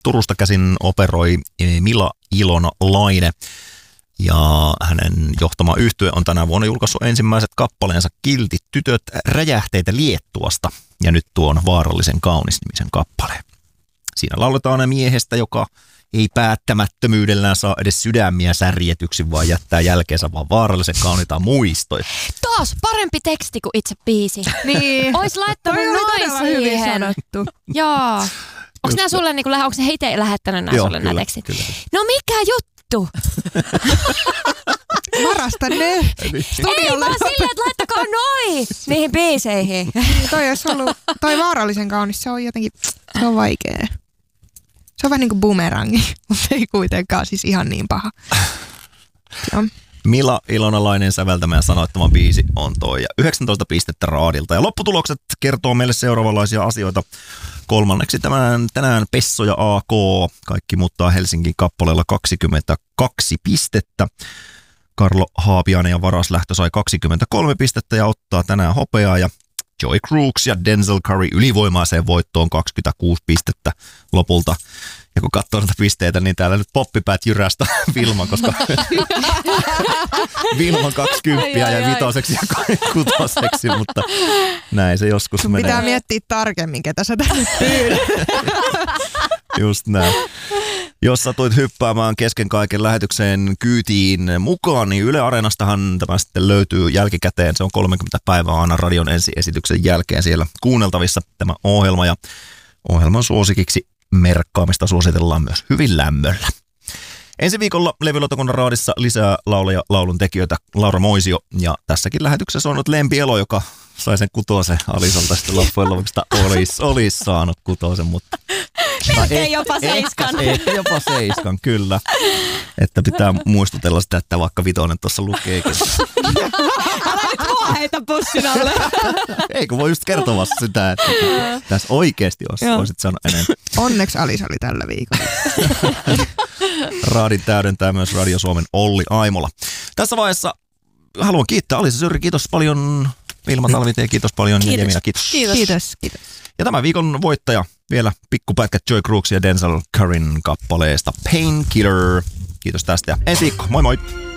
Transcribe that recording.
Turusta käsin operoi Mila Ilona Laine. Ja hänen johtama yhtye on tänä vuonna julkaissut ensimmäiset kappaleensa Kiltit tytöt räjähteitä Liettuasta. Ja nyt tuon Vaarallisen kaunis-nimisen kappaleen. Siinä lauletaan miehestä, joka ei päättämättömyydellään saa edes sydämiä särjetyksi, vaan jättää jälkeensä vaan vaarallisen kauniita muistoja. Taas parempi teksti kuin itse biisi. Niin. Ois laittanut noin hyvin siihen. sanottu. Joo. Onko nämä sulle, niin onko se itse lähettänyt nämä sulle nämä tekstit? Kyllä. No mikä juttu? Varasta ne. Ei vaan silleen, että laittakaa noi niihin biiseihin. Toi olisi ollut, toi Vaarallisen kaunis, se on jotenkin, se on vaikea. Se on vähän niin kuin bumerangi, mutta ei kuitenkaan siis ihan niin paha. Joo. Mila Ilona Laineen säveltämä ja sanoittama biisi on toi. Ja 19 pistettä raadilta. Ja lopputulokset kertoo meille seuraavanlaisia asioita. Kolmanneksi tänään Pesso ja AK. Kaikki muuttaa Helsingin kappaleella 22 pistettä. Karlo Haapiainen ja Varas Lähtö sai 23 pistettä ja ottaa tänään hopeaa. Ja Joy Crooks ja Denzel Curry ylivoimaiseen voittoon 26 pistettä lopulta. Ja kun katsoo näitä pisteitä, niin täällä nyt poppipäät jyrästä Vilma, koska Vilma 20 ja vitoseksi ja kutoseksi, mutta näin se joskus Sun menee. pitää miettiä tarkemmin, ketä sä tänne pyydät. Just näin. Jos satuit hyppäämään kesken kaiken lähetykseen kyytiin mukaan, niin Yle Areenastahan tämä sitten löytyy jälkikäteen. Se on 30 päivää aina radion ensiesityksen jälkeen siellä kuunneltavissa tämä ohjelma. Ja ohjelman suosikiksi merkkaamista suositellaan myös hyvin lämmöllä. Ensi viikolla Levylautakunnan raadissa lisää lauleja, laulun tekijöitä Laura Moisio. Ja tässäkin lähetyksessä on nyt Lempi Elo, joka sai sen kutosen Alisalta sitten loppujen lopuksi, olisi saanut kutosen, mutta Ehkä jopa seiskan. Ehkä jopa seiskan, kyllä. Että pitää muistutella sitä, että vaikka vitonen tuossa lukeekin. Älä nyt mua heitä pussin alle. Ei, kun voi just kertoa sitä, että tässä oikeasti olisit sanonut enemmän. Onneksi Alisa oli tällä viikolla. Raadin täydentää myös Radio Suomen Olli Aimola. Tässä vaiheessa haluan kiittää Alisa Syrri, kiitos paljon. Vilma Talvitie, kiitos paljon. Kiitos. Ja Jemina, kiitos. Kiitos. Ja tämän viikon voittaja vielä pikkupätkä Joy Crooks ja Denzel Curryn kappaleesta Painkiller. Kiitos tästä ja ensi viikko. Moi moi!